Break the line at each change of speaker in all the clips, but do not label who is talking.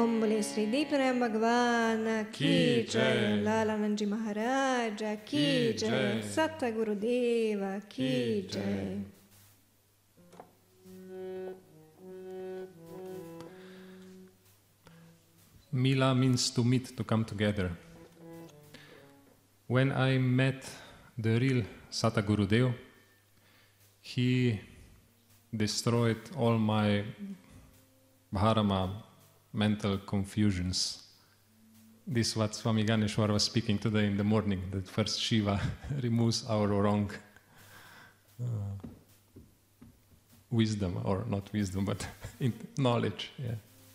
Om Bole Sri Deepnarayana Bhagwan Ki Jai, Lalanand Ji Maharaj Ki Jai, Satguru Deva Ki Jai.
Mila means to meet, to come together. When I met the real Satguru Deva, he destroyed all my bharama, mental confusions. This is what Swami Ganeshwar was speaking today in the morning, that first Shiva removes our wrong wisdom, or not wisdom, but knowledge. Yeah.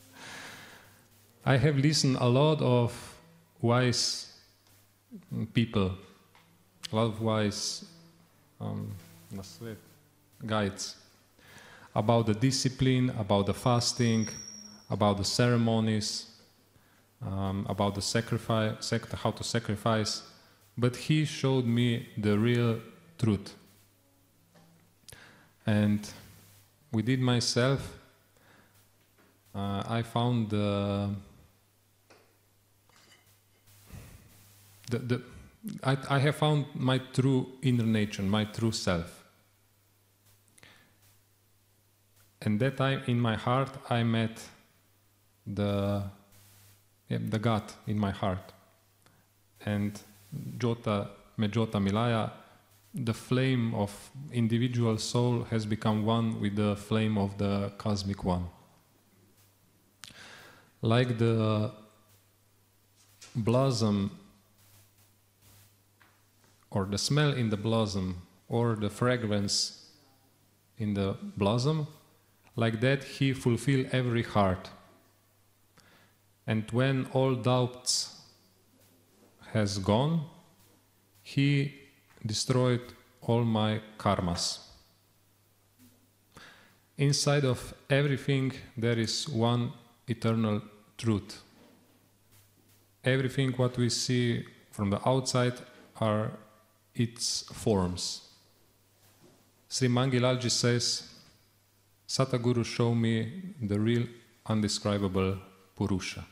I have listened a lot of wise people, a lot of wise guides about the discipline, about the fasting, about the ceremonies, about the sacrifice, how to sacrifice, but he showed me the real truth. And within myself, I found I have found my true inner nature, my true self. And that time in my heart I met the God in my heart. And Jota Milaya, the flame of individual soul has become one with the flame of the cosmic one. Like the blossom, or the smell in the blossom, or the fragrance in the blossom, like that he fulfilled every heart. And when all doubts has gone, he destroyed all my karmas. Inside of everything there is one eternal truth. Everything what we see from the outside are its forms. Sri Mangilalji says, Satguru showed me the real undescribable Purusha.